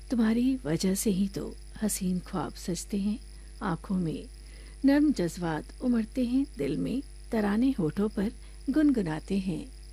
तुम्हारी वजह से ही तो हसीन ख्वाब सजते हैं आंखों में, नर्म जज्बात उमड़ते हैं दिल में, तराने होठों पर गुनगुनाते हैं।